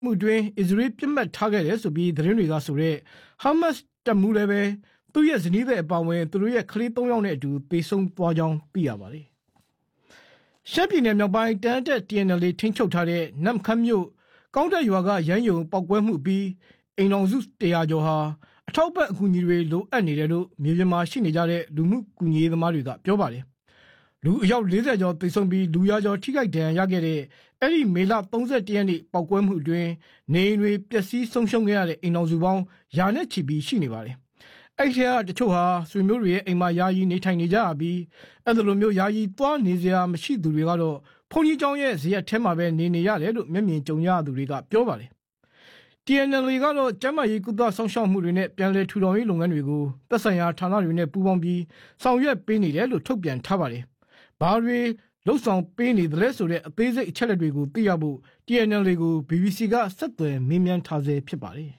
မှုတွင်အစ္စရေးပြစ်မှတ်ထားခဲ့တယ်ဆိုပြီးသတင်းတွေကဆိုတဲ့ဟာမတ်စ်တပ်မှုလည်းပဲသူ့ရဲ့ဇနီးတဲ့အပါအဝင်သူတို့ရဲ့ကလေး3ယောက်နဲ့အတူသေဆုံးသွားကြောင်းသိရပါတယ်။ရှမ်းပြည်နယ်မြောက်ပိုင်းတန်းတက် TNL ထိန်းချုပ်ထားတဲ့နမ်ခမ်းမြို့ကောင်းတက်ရွာကရမ်းယုံပောက်ကွဲမှုပြီးအိမ်တော်စု100ကျော်ဟာအထောက်ပံ့အကူအညီတွေလိုအပ်နေတယ်လို့မြေပြင်မှာရှိနေကြတဲ့လူမှုကူညီရေးသမားတွေကပြောပါတယ်။လူအယောက်40ကျော်သေဆုံးပြီးလူရာကျော်ထိခိုက်ဒဏ်ရာရခဲ့တဲ့အဲ့ဒီမေလ31ရက်နေ့ပောက်ကွဲမှုအတွင်းနေအိမ်တွေပျက်စီးဆုံးရှုံးခဲ့ရတဲ့အိမ်တော်စုပေါင်းရာနဲ့ချီပြီးရှိနေပါတယ်။အဲ့ဒီတချို့ဟာဆွေမျိုးတွေရဲ့အိမ်မှာယာယီနေထိုင်နေကြရပြီးအဲ့လိုမျိုးယာယီသွားနေစရာမရှိသူတွေကတော့ဘုန်းကြီးကျောင်းရဲ့ဇရက်ထဲမှာပဲနေရတယ်လို့မျက်မြင်ကြုံရသူတွေကပြောပါတယ်။ TNL ကတော့ကျန်းမာရေးကုသဆောင်ရှောက်မှုတွေနဲ့ပြန်လည်ထူထောင်ရေးလုပ်ငန်းတွေကိုသက်ဆိုင်ရာဌာနတွေနဲ့ပူးပေါင်းပြီးဆောင်ရွက်ပေးနေတယ်လို့ထုတ်ပြန်ထားပါတယ်။ဘာတွေလှုပ်ဆောင်ပေးနေတယ်လဲဆိုတဲ့အသေးစိတ်အချက်အလက်တွေကိုသိရဖို့ TNL ကို BBC ကဆက်သွယ်မေးမြန်းထားဆဲဖြစ်ပါတယ်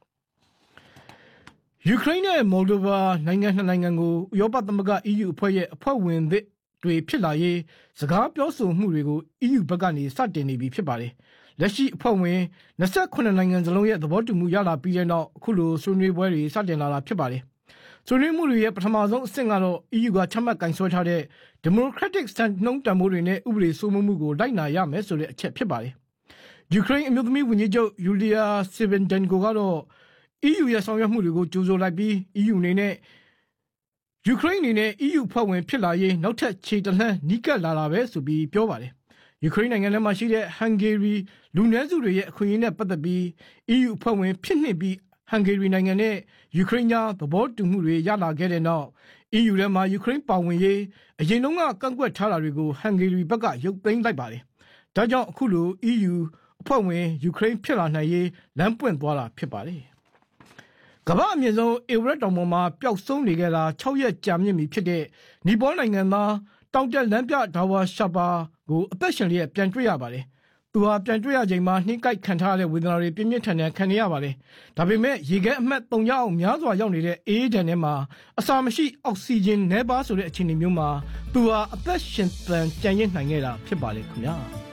။ယူကရိန်းနဲ့မော်လ်ဒိုဗာနိုင်ငံနှစ်နိုင်ငံကိုဥရောပသမဂ္ဂ EU အဖွဲ့ရဲ့အဖွဲ့ဝင်သစ်တွေဖြစ်လာရေးစကားပြောဆိုမှုတွေကို EU ဘက်ကနေစတင်နေပြီဖြစ်ပါတယ်။လက်ရှိအဖွဲ့ဝင်28နိုင်ငံစလုံးရဲ့သဘောတူမှုရလာပြီးတဲ့နောက်အခုလိုဆွေးနွေးပွဲတွေစတင်လာတာဖြစ်ပါတယ်။ဆွေးနွေးမှုတွေရဲ့ပထမဆုံးအဆင့်ကတော့ EU ကချမှတ်ကင်ဆယ်ထားတဲ့ Democratic စံနှုန်းတန်ဖိုးတွေနဲ့ဥပဒေစိုးမိုးမှုကိုလိုက်နာရမယ်ဆိုတဲ့အချက်ဖြစ်ပါတယ်။ယူကရိန်းအမျိုးသမီးဝန်ကြီးချုပ်ယူလီယာစီဗင်ဒန်ကိုကတော့ EU ရဲ့ဆောင်ရွက်မှုတွေကိုကြိုဆိုလိုက်ပြီး EU အနေနဲ့ယူကရိန်းအနေနဲ့ EU ဖွဲ့ဝင်ဖြစ်လာရေးနောက်ထပ်ခြေတလှမ်းနီးကပ်လာတာပဲဆိုပြီးပြောပါတယ်။ယူကရိန်းနိုင်ငံထဲမှာရှိတဲ့ဟန်ဂေရီလူနည်းစုတွေရဲ့အခွင့်အရေးနဲ့ပတ်သက်ပြီး EU ဖွဲ့ဝင်ဖြစ်နှင့်ပြီးဟန်ဂေရီနိုင်ငံနဲ့ယူကရိန်းကြားသဘောတူမှုတွေရလာခဲ့တဲ့နောက် EU ထဲမှာယူကရိန်းပါဝင်ရေးအရင်တုန်းကကန့်ကွက်ထားတာတွေကိုဟန်ဂေရီဘက်ကရုပ်သိမ်းလိုက်ပါတယ်။ဒါကြောင့်အခုလို EU အဖွဲ့ဝင်ယူကရိန်းဖြစ်လာနိုင်ရေးလမ်းပွင့်သွားတာဖြစ်ပါတယ်။ကမ္ဘာအမြင့်ဆုံးအေဝရက်တောင်ပေါ်မှာပျောက်ဆုံးနေခဲ့တာ6ရက်ကြာမြင့်ပြီဖြစ်တဲ့နီပေါနိုင်ငံသားတောင်တက်လမ်းပြဒါဝါရှာပါကိုအသက်ရှင်လျက်ပြန်တွေ့ရပါတယ်။သူဟာပြန်တွေ့ရချိန်မှာနှင်းကိုက်ခံထားရတဲ့ဝေဒနာတွေပြင်းပြင်းထန်ထန်ခံနေရပါတယ်။ဒါပေမဲ့ရေခဲအမှတ်3ရောက်များစွာရောက်နေတဲ့အေးဒဏ်ထဲမှာအစာမရှိအောက်ဆီဂျင်နည်းပါးဆိုတဲ့အခြေအနေမျိုးမှာသူဟာအသက်ရှင်သန်ကြံ့ရစ်နိုင်ခဲ့တာဖြစ်ပါလေခင်ဗျာ။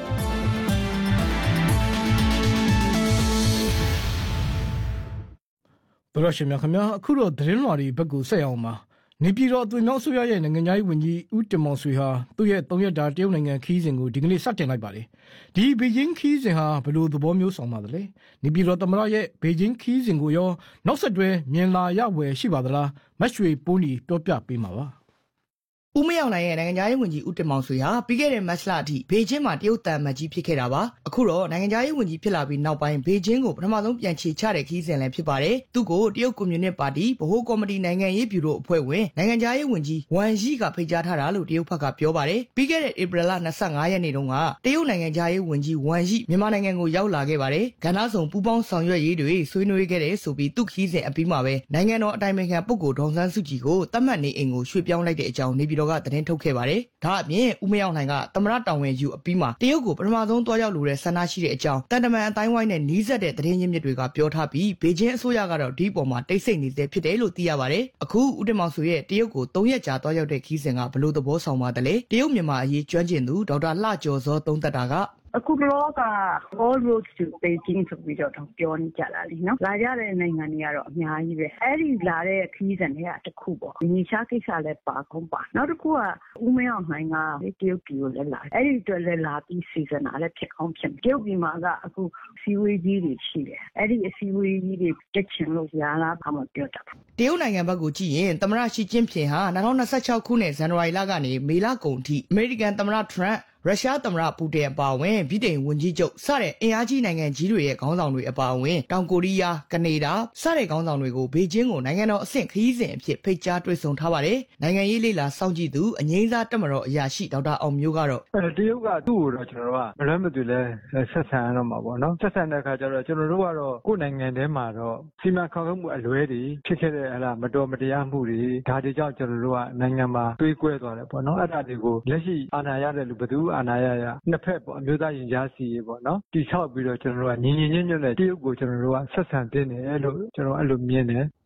ဘရရှိမြခင်ဗျာအခုတော့သတင်းလွှာတွေဘက်ကိုဆက်ရအောင်ပါနေပြည်တော်အတွင်းမြောက်ဆိုရရဲ့နိုင်ငံသားရေးဝန်ကြီးဦးတင်မောင်ဆွေဟာသူ့ရဲ့3ရက်တာတရုတ်နိုင်ငံခီးစဉ်ကိုဒီကနေ့စတင်လိုက်ပါတယ်ဒီဘေဂျင်းခီးစဉ်ဟာဘယ်လိုသဘောမျိုးဆောင်ပါသလဲနေပြည်တော်သမ္မတရဲ့ဘေဂျင်းခီးစဉ်ကိုရောနောက်ဆက်တွဲမြင်လာရဝယ်ရှိပါသလားမတ်ရွှေပိုးနီပြောပြပေးမှာပါဦးမရောက်နိုင်ရဲ့နိုင်ငံသားရေးဝန်ကြီးဦးတင်မောင်ဆွေဟာပြီးခဲ့တဲ့မတ်လအထိဘေကျင်းမှာတရုတ်တန်မတ်ကြီးဖြစ်ခဲ့တာပါအခုတော့နိုင်ငံသားရေးဝန်ကြီးဖြစ်လာပြီးနောက်ပိုင်းဘေကျင်းကိုပထမဆုံးပြန်ခြေချတဲ့ခီးစဉ်လည်းဖြစ်ပါတယ်သူ့ကိုတရုတ်ကွန်မြူနစ်ပါတီဗဟိုကော်မတီနိုင်ငံရေးဗျူရိုအဖွဲ့ဝင်နိုင်ငံသားရေးဝန်ကြီးဝမ်ယီကဖိတ်ကြားထားတာလို့တရုတ်ဘက်ကပြောပါတယ်ပြီးခဲ့တဲ့ဧပြီလ25ရက်နေ့တုန်းကတရုတ်နိုင်ငံသားရေးဝန်ကြီးဝမ်ယီမြန်မာနိုင်ငံကိုရောက်လာခဲ့ပါတယ်ကဏ္ဍဆောင်ပူးပေါင်းဆောင်ရွက်ရေးတွေဆွေးနွေးခဲ့တဲ့ဆိုပြီးသူ့ခီးစဉ်အပြီးမှာပဲနိုင်ငံတော်အတိုင်ပင်ခံပုဂ္ဂိုလ်ဒေါ်စန်းစုကြည်ကိုတတ်မှတ်နေအိမ်ကိုရွှေ့ပြောင်းလိုက်တဲ့အကြောင်းနေပြည်တော်ကသတင်းထုတ်ခဲ့ပါတယ်။ဒါအပြင်ဦးမရောက်နိုင်ကသမ္မတတောင်ဝင်ယူအပြီးမှာတရုတ်ကိုပထမဆုံးတွားရောက်လို့တဲ့ဆန္ဒရှိတဲ့အကြောင်းတန်တမန်အတိုင်းဝိုင်းနဲ့နီးစပ်တဲ့သတင်းရင်းမြစ်တွေကပြောထားပြီးဘေကျင်းအစိုးရကတော့ဒီပေါ်မှာတိတ်ဆိတ်နေသေးဖြစ်တယ်လို့သိရပါတယ်။အခုဦးတင်မောင်ဆွေရဲ့တရုတ်ကို3ရက်ကြာတွားရောက်တဲ့ခီးစဉ်ကဘလို့သဘောဆောင်ပါသလဲ။တရုတ်မြန်မာအရေးကျွမ်းကျင်သူဒေါက်တာလှကျော်စောသုံးသပ်တာကအခုလောက all roads to Beijing ဆိုပြီးတော့ပြောနေကြတာလीเนาะလာကြတဲ့နိုင်ငံတွေကတော့အများကြီးပဲအဲ့ဒီလာတဲ့ခီးစဉ်တွေကတစ်ခုပေါ့ညီရှားကိစ္စလည်းပါကုန်ပါနောက်တစ်ခုကဦးမင်းအောင်နိုင်ကတရုတ်ပြည်ကိုလည်းလာအဲ့ဒီအတွက်လည်းလာပြီးစီစဉ်တာလည်းဖြစ်ကောင်းဖြစ်တရုတ်ပြည်မှာကအခုစီဝေးကြီးတွေရှိတယ်အဲ့ဒီအစီဝေးကြီးတွေတက်ချင်လို့ရလားဘာမှပြောတတ်တရုတ်နိုင်ငံဘက်ကိုကြည့်ရင်သမ္မတရှီကျင်းဖျင်ဟာ2026ခုနှစ်ဇန်နဝါရီလကနေမေလကုန်အထိအမေရိကန်သမ္မတထရန့်ရုရှားသမ္မတပူတင်အပါအဝင်ဗြိတိန်ဝန်ကြီးချုပ်စတဲ့အင်အားကြီးနိုင်ငံကြီးတွေရဲ့ခေါင်းဆောင်တွေအပါအဝင်တောင်ကိုရီးယားကနေဒါစတဲ့ခေါင်းဆောင်တွေကိုဘေကျင်းကိုနိုင်ငံတော်အဆင့်ခရီးစဉ်အဖြစ်ဖိတ်ကြားတွေ့ဆုံထားပါတယ်နိုင်ငံရေးလေလာစောင့်ကြည့်သူအငိမ့်စားတက်မတော်အရာရှိဒေါက်တာအောင်မျိုးကတော့တရုတ်ကသူ့ကိုတော့ကျွန်တော်တို့ကမလွဲမသွေလဲဆက်ဆံရတော့မှာပေါ့နော်ဆက်ဆံတဲ့အခါကျတော့ကျွန်တော်တို့ကတော့ကိုယ်နိုင်ငံထဲမှာတော့စီမံခန့်ခွဲမှုအလွဲတွေဖြစ်ခဲ့တဲ့မတော်မတရားမှုတွေဒါတွေကြောင့်ကျွန်တော်တို့ကနိုင်ငံမှာတွေးကွဲသွားတယ်ပေါ့နော်အဲ့ဒါတွေကိုလက်ရှိအာဏာရတဲ့လူဘယ်သူအာဏာရနှစ်ဖက်ပေါ့အမျိုးသားရင်ကြားစီရေးပေါ့နော်တိဆောက်ပြီးတော့ကျွန်တော်တို့ကညီညီညွတ်ညွတ်နဲ့တရုတ်ကိုကျွန်တော်တို့ကဆက်ဆံတင်တယ်လို့ကျွန်တော်အဲ့လိုမြင်တယ်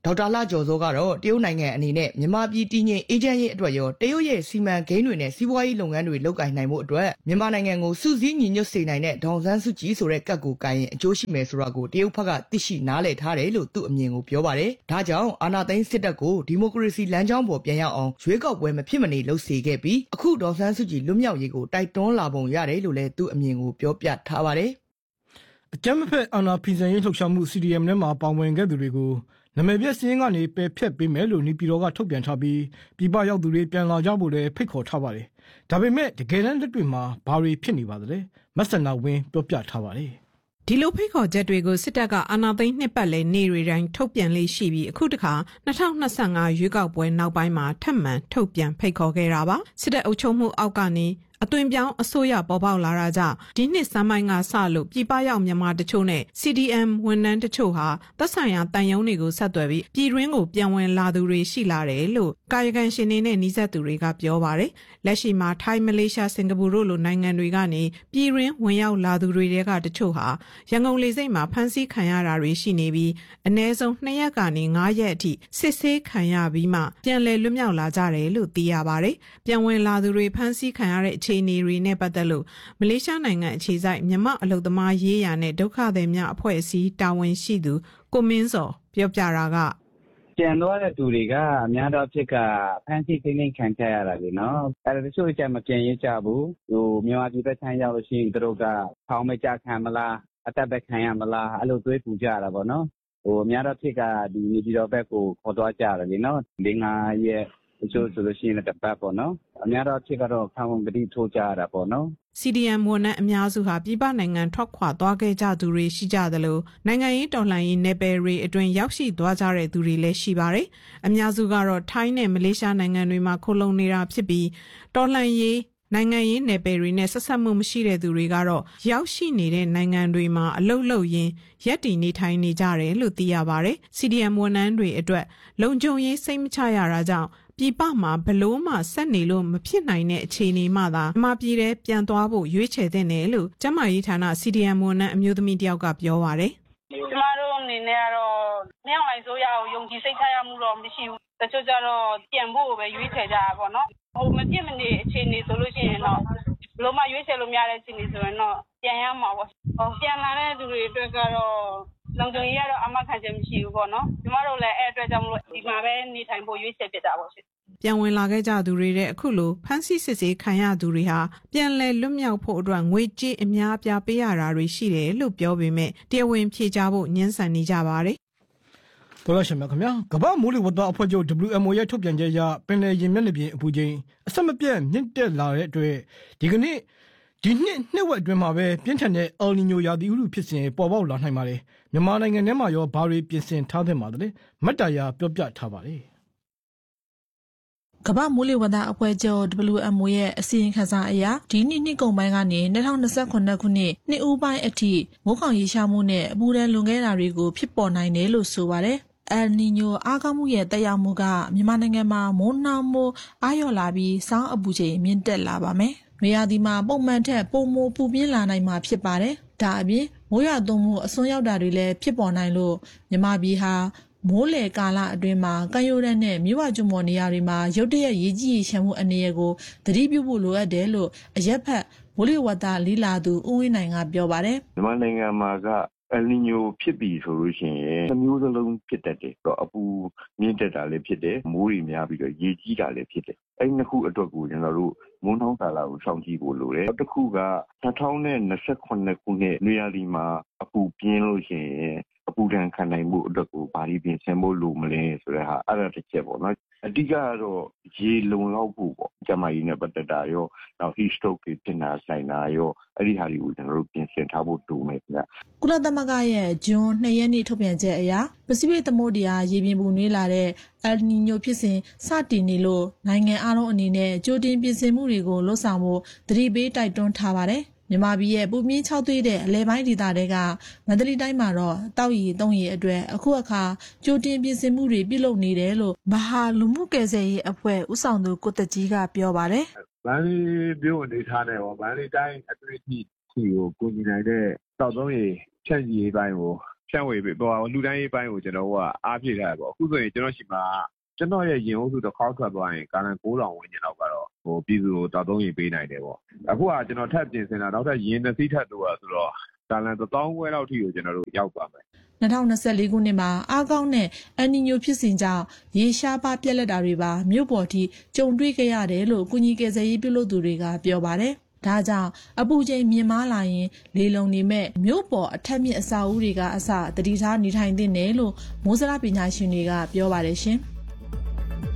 ဒေါက်တာလှကျော်စောကတော့တရုတ်နိုင်ငံအနေနဲ့မြန်မာပြည်တည်ငြိမ်အေဂျင့်ရေးအတွက်ရောတရုတ်ရဲ့စီမံကိန်းတွေနဲ့စီးပွားရေးလုပ်ငန်းတွေလုပ်ကိုင်နိုင်မှုအတွက်မြန်မာနိုင်ငံကိုစုစည်းညီညွတ်စေနိုင်တဲ့ဒေါ်စန်းစုကြည်ဆိုတဲ့ကတ်ကိုကိုင်ရင်အကျိုးရှိမယ်ဆိုတာကိုတရုတ်ဘက်ကသိရှိနားလည်ထားတယ်လို့သူ့အမြင်ကိုပြောပါတယ်။ဒါကြောင့်အာဏာသိမ်းစစ်တပ်ကိုဒီမိုကရေစီလမ်းကြောင်းပေါ်ပြန်ရောက်အောင်ရွေးကောက်ပွဲမဖြစ်မနေလုပ်စေခဲ့ပြီးအခုဒေါ်စန်းစုကြည်လွတ်မြောက်ရေးကိုတိုက်တွန်းလာပုံရတယ်လို့လည်းသူ့အမြင်ကိုပြောပြထားပါတယ်။အကြမ်းမဖက်အာဏာဖီဆန်ရေးလှုပ်ရှားမှု CDM ထဲမှာပါဝင်ခဲ့သူတွေကိုနာမည်ပြစည်းရင်းကနေပယ်ဖျက်ပေးမယ်လို့နေပြည်တော်ကထုတ်ပြန်ထားပြီးပြည်ပရောက်သူတွေပြန်လာကြဖို့လည်းဖိတ်ခေါ်ထားပါတယ်။ဒါပေမဲ့တကယ်တမ်းလက်တွေ့မှာဘာတွေဖြစ်နေပါသလဲ။မဆန္ဒဝင်းပြောပြထားပါတယ်။ဒီလိုဖိတ်ခေါ်ချက်တွေကိုစစ်တပ်ကအာဏာသိမ်းနှစ်ပတ်လည်နေ့တွေတိုင်းထုတ်ပြန်လေးရှိပြီးအခုတခါ2025ရွေးကောက်ပွဲနောက်ပိုင်းမှာထပ်မံထုတ်ပြန်ဖိတ်ခေါ်ခဲ့တာပါ။စစ်တပ်အုပ်ချုပ်မှုအောက်ကနေအသွင်ပြောင်းအစိုးရပေါ်ပေါက်လာတာကြောင့်ဒီနှစ်စမ်းပိုင်းကစလို့ပြည်ပရောက်မြန်မာတချို့နဲ့ CDM ဝန်ထမ်းတချို့ဟာသက်ဆိုင်ရာတန်ယုံတွေကိုဆက်သွယ်ပြီးပြည်တွင်းကိုပြန်ဝင်လာသူတွေရှိလာတယ်လို့ကာယကံရှင်တွေနဲ့နှိစက်သူတွေကပြောပါတယ်။လက်ရှိမှာထိုင်းမလေးရှားစင်ကာပူတို့လိုနိုင်ငံတွေကနေပြည်တွင်းဝင်ရောက်လာသူတွေကတချို့ဟာရန်ကုန်လေဆိပ်မှာဖမ်းဆီးခံရတာတွေရှိနေပြီးအနည်းဆုံး2ရက်ကနေ9ရက်အထိစစ်ဆေးခံရပြီးမှပြန်လည်လွတ်မြောက်လာကြတယ်လို့သိရပါတယ်။ပြန်ဝင်လာသူတွေဖမ်းဆီးခံရတဲ့အခြေအနေတွေနဲ့ပတ်သက်လို့မလေးရှားနိုင်ငံအခြေစိုက်မြန်မာအလုပ်သမားရေးရာနဲ့ဒုက္ခသည်များအဖွဲ့အစည်းတာဝန်ရှိသူကိုမင်းစောပြောပြတာကကျန်သွားတဲ့သူတွေကအများတော့ဖြစ်ကဖမ်းဆီးသိမ်းခံကြရတာလေနော်အဲ့ဒါတချို့ကြမပြန်ရကြဘူးဟိုမြန်မာပြည်ပတ်ဆိုင်ရောက်လို့ရှိရင်သူတို့ကထောင်မကြခံမလားအသက်ပဲခံရမလားအဲ့လိုတွေးပူကြတာပေါ့နော်ဟိုအများတော့ဖြစ်ကဒီနေပြည်တော်ဘက်ကိုခေါ်သွားကြတယ်လေနော်5ရက်တချို့ဆိုလို့ရှိရင်တစ်ပတ်ပေါ့နော်အများတော့ဖြစ်ကတော့ခံဝန်ကတိထိုးကြရတာပေါ့နော် CDM ဝန်ထမ်းအများစုဟာပြည်ပနိုင်ငံထွက်ခွာသွားခဲ့ကြသူတွေရှိကြသလိုနိုင်ငံရေးတော်လှန်ရေးနယ်ပယ်တွေအတွင်းရောက်ရှိသွားကြတဲ့သူတွေလည်းရှိပါတယ်။အများစုကတော့ထိုင်းနဲ့မလေးရှားနိုင်ငံတွေမှာခိုလုံနေတာဖြစ်ပြီးတော်လှန်ရေးနိုင်ငံရေးနယ်ပယ်တွေနဲ့ဆက်ဆက်မှုမရှိတဲ့သူတွေကတော့ရောက်ရှိနေတဲ့နိုင်ငံတွေမှာအလုပ်လုပ်ရင်းရက်တည်နေထိုင်နေကြတယ်လို့သိရပါတယ်။ CDM ဝန်ထမ်းတွေအတွက်လုံခြုံရေးစိတ်မချရတာကြောင့်ပြည်ပမှာဘလို့မှဆက်နေလို့မဖြစ်နိုင်တဲ့အခြေအနေမှသာမြန်မာပြည်ထဲပြန်သွားဖို့ရွေးချယ်တဲ့နယ်လို့ကျမကြီးဌာန CDM ဝန်ထမ်းအမျိုးသမီးတယောက်ကပြောပါတယ်။ကျမတို့အနေနဲ့ကတော့မြောက်လိုက်ဆိုရအောင်ယုံကြည်စိတ်ချရမှုတော့မရှိဘူး။တချို့ကျတော့ပြန်ဖို့ပဲရွေးချယ်ကြတာပေါ့နော်။ဟိုမပြစ်မနေအခြေအနေဆိုလို့ရှိရင်တော့ဘလို့မှရွေးချယ်လို့မရတဲ့အခြေအနေဆိုရင်တော့ပြန်ရမှာပေါ့။ဟိုပြန်လာတဲ့သူတွေအတွက်ကတော့လုံခြုံရေးကတော့အမှတ်ခံချက်မရှိဘူးပေါ့နော်။ကျမတို့လည်းအဲ့အတွက်ကြောင့်မလို့ဒီမှာပဲနေထိုင်ဖို့ရွေးချယ်ဖြစ်တာပေါ့ရှင်။ပြန်ဝင်လာခဲ့ကြသူတွေတဲ့အခုလိုဖမ်းဆီးစစ်ဆေးခံရသူတွေဟာပြန်လည်လွတ်မြောက်ဖို့အတွက်ငွေကြေးအများအပြားပေးရတာတွေရှိတယ်လို့ပြောပေမဲ့တရားဝင်ဖြေကြားဖို့ညှင်းဆန်နေကြပါတယ်။တော်ရရှိမြခင်ဗျာကမ္ဘာမိုးလေဝသအဖွဲ့ချုပ် WMO ရဲ့ထုတ်ပြန်ချက်အရပင်လယ်ရေမျက်နှာပြင်အပူချိန်အဆက်မပြတ်မြင့်တက်လာတဲ့အတွက်ဒီနှစ်ဝက်အတွင်းမှာပဲပြင်းထန်တဲ့ El Niño ရာသီဥတုဖြစ်စဉ်ပေါ်ပေါက်လာနိုင်ပါတယ်။မြန်မာနိုင်ငံထဲမှာရောဘာတွေပြင်ဆင်ထားသင့်ပါသလဲ။မတ်တာယာပြောပြထားပါတယ်။ကမ္ဘာမိုးလေဝသအဖွဲ့ချုပ် WMO ရဲ့အစီရင်ခံစာအရဒီနှစ်ကုန်ပိုင်းကနေ2028ခုနှစ်နှစ်ဦးပိုင်းအထိမိုးခေါင်ရေရှားမှုနဲ့အပူဒဏ်လွန်ခဲ့တာတွေကိုဖြစ်ပေါ်နိုင်တယ်လို့ဆိုပါတယ်။ El Niño အားကောင်းမှုရဲ့တက်ရောက်မှုကမြန်မာနိုင်ငံမှာမိုးနှောင်းမိုးအားလျော့လာပြီးစောင်းအပူချိန်မြင့်တက်လာပါမယ်။နေရာဒီမှာပုံမှန်ထက်ပိုမိုပူပြင်းလာနိုင်မှာဖြစ်ပါတယ်။ဒါအပြင်မိုးရွာသွန်းမှုအစွန်းရောက်တာတွေလည်းဖြစ်ပေါ်နိုင်လို့မြန်မာပြည်ဟာမိုးလေကာလအတွင်းမှာကမ်းရိုးတန်းနဲ့မြစ်ဝကျွန်းပေါ်နေရာတွေမှာရုတ်တရက်ရေကြီးရေရှမ်းမှုအနေအကိုသတိပြုဖို့လိုအပ်တယ်လို့အရက်ဖက်မိုးလေဝသလီလာသူဦးဝင်းနိုင်ကပြောပါတယ်။မြန်မာနိုင်ငံမှာကEl Niño ဖြစ်ပြီဆိုလို့ရှိရင်နှမျိုးစလုံးဖြစ်တတ်တယ်။အပူမြင့်တက်တာလည်းဖြစ်တယ်။မိုးတွေများပြီးတော့ရေကြီးတာလည်းဖြစ်တယ်။အဲ့နှစ်ခုအတွက်ကိုကျွန်တော်တို့မိုးနှောင်းကာလကိုစောင့်ကြည့်ဖို့လိုတယ်။တစ်ခုက2028ခုနှစ်နွေရာသီမှာအပူပြင်းလို့ရှိရင်အပူဒဏ်ခံနိုင်မှုအတွက်ကိုဘာတွေပြင်ဆင်ဖို့လိုမလဲဆိုတဲ့ဟာအဲ့ဒါတစ်ချက်ပေါ့နော်အဓိကကတော့ရေလုံလောက်ဖို့ပေါ့ကျမကြီးနဲ့ပတ်သက်တာရောနောက် heat stroke ဖြစ်နေတာဆိုင်တာရောအဲ့ဒီဟာတွေကိုကျွန်တော်တို့ပြင်ဆင်ထားဖို့လိုမယ်ခင်ဗျကုလသမဂ္ဂရဲ့ဇွန်2ရက်နေ့ထုတ်ပြန်ချက်အရပစိဖိတ်သမုဒ္ဒရာရေပြင်ပူနွေးလာတဲ့ El Niño ဖြစ်စဉ်စတင်နေလို့နိုင်ငံအားလုံးအနေနဲ့ကြိုတင်ပြင်ဆင်မှုတွေကိုလှုပ်ဆောင်ဖို့သတိပေးတိုက်တွန်းထားပါတယ်မြန်မာပြည်ရဲ့ပူပြင်း6သွေးတဲ့အလဲပိုင်းဒေသတွေကမန္တလေးတိုင်းမှာတော့တောက်ရီ3ရီအတွက်အခုအခါကြိုတင်ပြင်ဆင်မှုတွေပြုလုပ်နေတယ်လို့မဟာလူမှုကယ်ဆယ်ရေးအဖွဲ့ဦးဆောင်သူကိုတကြီးကပြောပါတယ်။မန္တလေးမြို့အနေထားနဲ့ရောမန္တလေးတိုင်းအတွေ့အထိကိုကိုညီနိုင်တဲ့တောက်3ရီဖြန့်ကြီးပိုင်းကိုဖြန့်ဝေပေးပေါ့လူတိုင်းပိုင်းကိုကျွန်တော်ကအားဖြည့်ထားရပေါ့အခုဆိုရင်ကျွန်တော်ရှိမှာကျွန်တော်ရဲ့ရင်အုပ်စုတစ်ခေါက်ထွက်သွားရင်ကာလန်9000ဝန်းကျင်လောက်ကတော့ပြည်သူကိုတောက်သုံးရင်ပေးနိုင်တယ်ပေါ့အခုကကျွန်တော်ထပ်ပြင်ဆင်တာနောက်ထပ်ရင်တစ်စီးထပ်တိုးတာဆိုတော့ကာလန်1000ခွဲလောက်ထိကိုကျွန်တော်တို့ရောက်သွားမယ် 2024ခုနှစ်မှာအားကောင်းတဲ့အန်နီညိုဖြစ်စဉ်ကြောင့်ရေရှားပါပြက်လက်တာတွေပါမြို့ပေါ်ထိကြုံတွေ့ခဲ့ရတယ်လို့ကုညီကယ်ဆယ်ရေးပြုလုပ်သူတွေကပြောပါတယ်။ဒါကြောင့်အပူချိန်မြင့်မားလာရင်လေလုံနေမဲ့မြို့ပေါ်အထက်မြင့်အဆောက်အဦတွေကအစတတိထားနေထိုင်သင့်တယ်လို့မိုးစရပညာရှင်တွေကပြောပါတယ်ရှင်။